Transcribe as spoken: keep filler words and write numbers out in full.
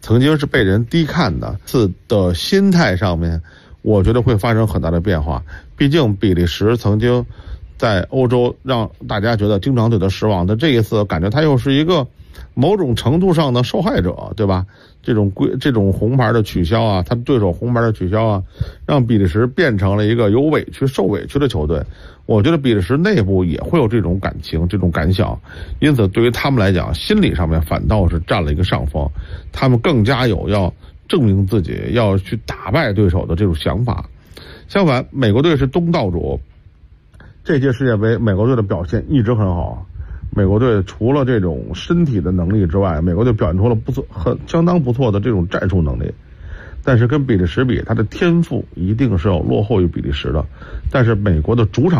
曾经是被人低看的，次的心态上面，我觉得会发生很大的变化。毕竟比利时曾经在欧洲让大家觉得经常对他失望，但这一次感觉他又是一个某种程度上的受害者，对吧？这种规这种红牌的取消啊，他对手红牌的取消啊，让比利时变成了一个有委屈、受委屈的球队。我觉得比利时内部也会有这种感情、这种感想，因此对于他们来讲，心理上面反倒是占了一个上风，他们更加有要证明自己、要去打败对手的这种想法。相反，美国队是东道主，这届世界杯美国队的表现一直很好。美国队除了这种身体的能力之外，美国队表现出了不错、很相当不错的这种战术能力。但是跟比利时比，他的天赋一定是要落后于比利时的。但是美国的主场